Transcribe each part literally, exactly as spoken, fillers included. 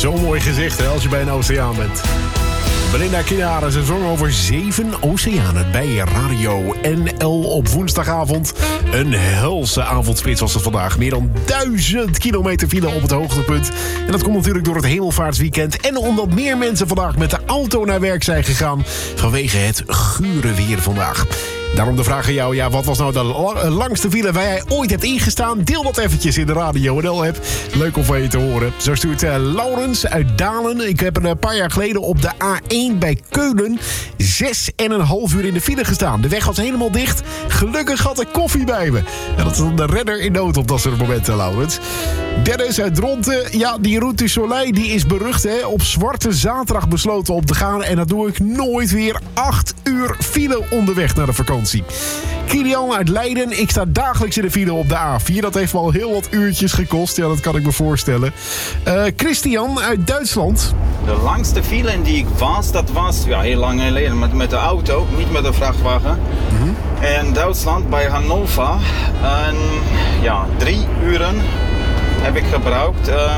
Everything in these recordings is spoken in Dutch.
Zo mooi gezegd, hè, als je bij een oceaan bent. Belinda Kinara, ze zong over zeven oceanen bij Radio N L op woensdagavond. Een helse avondspits was het vandaag. Meer dan duizend kilometer file op het hoogtepunt. En dat komt natuurlijk door het hemelvaartsweekend. En omdat meer mensen vandaag met de auto naar werk zijn gegaan vanwege het gure weer vandaag. Daarom de vraag aan jou, ja, wat was nou de la- langste file waar jij ooit hebt ingestaan? Deel dat eventjes in de Radio N L-app. Leuk om van je te horen. Zo stuurt uh, Laurens uit Dalen. Ik heb een paar jaar geleden op de A één bij Keulen zes en een half uur in de file gestaan. De weg was helemaal dicht. Gelukkig had ik koffie bij me. Ja, dat is dan de redder in nood op dat soort momenten, Laurens. Dennis uit Dronten. Ja, die Route du Soleil die is berucht, hè. Op Zwarte Zaterdag besloten op te gaan. En dat doe ik nooit weer. Acht uur file onderweg naar de vakantie. Kilian uit Leiden. Ik sta dagelijks in de file op de A vier. Dat heeft me al heel wat uurtjes gekost. Ja, dat kan ik me voorstellen. Uh, Christian uit Duitsland. De langste file in die ik was, dat was ja, heel lang geleden met, met de auto, niet met de vrachtwagen. Mm-hmm. In Duitsland, bij Hannover. En ja, drie uren heb ik gebruikt um,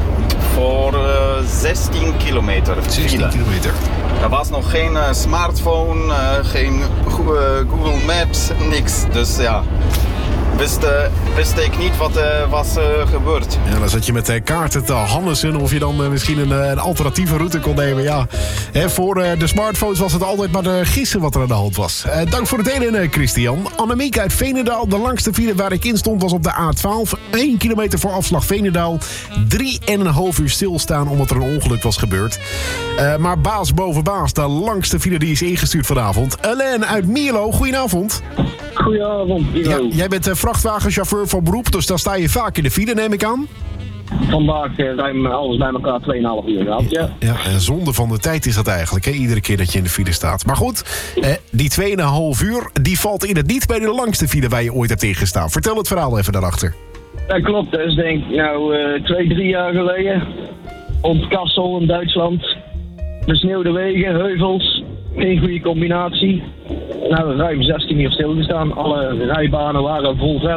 voor uh, zestien kilometer file. zestien kilometer. Er was nog geen uh, smartphone, uh, geen uh, Google Maps, niks. Dus ja, wist, uh, wist ik niet wat er uh, was uh, gebeurd. Ja, dan zat je met uh, kaarten te hannessen of je dan uh, misschien een, uh, een alternatieve route kon nemen. Ja, hè, voor uh, de smartphones was het altijd maar de gissen wat er aan de hand was. Uh, dank voor het delen, uh, Christian. Annemiek uit Veenendaal. De langste file waar ik in stond was op de A twaalf. één kilometer voor afslag Veenendaal. Drie en een half uur stilstaan omdat er een ongeluk was gebeurd. Uh, maar baas boven baas, de langste file die is ingestuurd vanavond. Alain uit Mierlo, goedenavond. Goedenavond, ja, jij bent uh, vrachtwagenchauffeur van beroep, dus dan sta je vaak in de file, neem ik aan. Vandaag uh, ruim alles bij elkaar twee komma vijf uur gehad, ja. Ja, en zonde van de tijd is dat eigenlijk, hè? Iedere keer dat je in de file staat. Maar goed, eh, die twee komma vijf uur, die valt in het niet bij de langste file waar je ooit hebt ingestaan. Vertel het verhaal even daarachter. Dat klopt, dat is denk ik nou uh, twee, drie jaar geleden. Op Kassel in Duitsland. Besneeuwde wegen, heuvels, geen goede combinatie. Nou, ruim zestien uur stilgestaan. Alle rijbanen waren vol vet.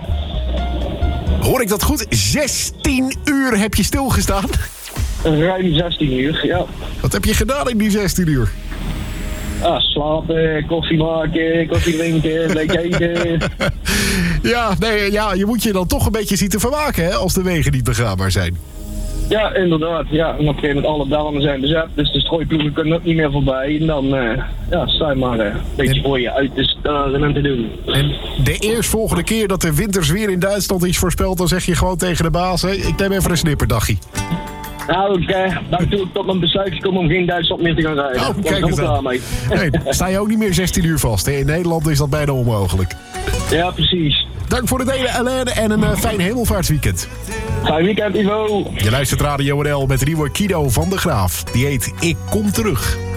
Hoor ik dat goed? zestien uur heb je stilgestaan? Ruim zestien uur, ja. Wat heb je gedaan in die zestien uur? Ah, slapen, koffie maken, koffie drinken, lekker eten. ja, nee, ja, je moet je dan toch een beetje zien te vermaken, hè, als de wegen niet begaanbaar zijn. Ja, inderdaad. Ja. En op een gegeven moment alle banen zijn bezet, dus de strooiploegen kunnen ook niet meer voorbij. En dan uh, ja, sta je maar uh, een beetje en, voor je uit te staren en te doen. En de eerstvolgende keer dat er winters weer in Duitsland is voorspeld, dan zeg je gewoon tegen de baas, hè, ik neem even een snipperdagje. Nou, ik uh, ben toen tot mijn besluit gekomen om geen Duitsland meer te gaan rijden. Oh, kijk eens aan. Mee. Nee, sta je ook niet meer zestien uur vast. Hè? In Nederland is dat bijna onmogelijk. Ja, precies. Dank voor het delen, Alain, en een uh, fijn hemelvaartsweekend. Fijn weekend, Ivo. Je luistert Radio N L met Riewer Kido van de Graaf. Die heet Ik Kom Terug.